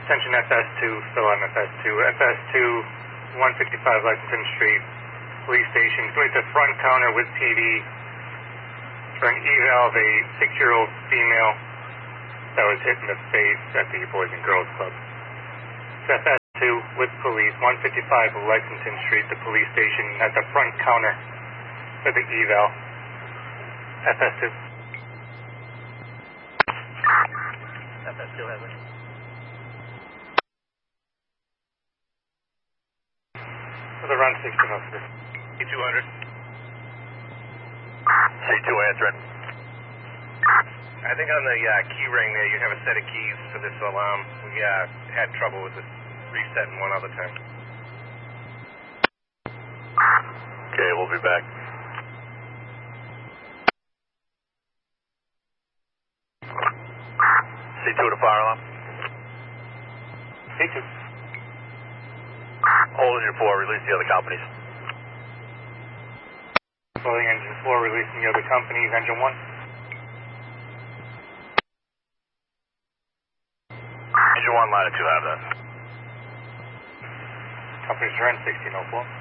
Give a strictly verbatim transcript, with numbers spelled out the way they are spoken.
attention F S two, still I'm F S two. F S two, one fifty-five Lexington Street, police station. Going to front counter with P D for an eval of a six-year-old female that was hit in the face at the Boys and Girls Club. It's F S two with police, one fifty-five Lexington Street, the police station at the front counter for the eval. F S two. F S two has it. For the run sixteen officer. C two hundred. C two answering. I think on the uh, key ring there you have a set of keys for this alarm. We uh, had trouble with it resetting one other time. Okay, we'll be back. C two to fire alarm. C two. Hold engine four, release the other companies. Holding engine four, releasing the other companies. Engine one. Engine one, line of two, have that. Companies are in sixteen oh four.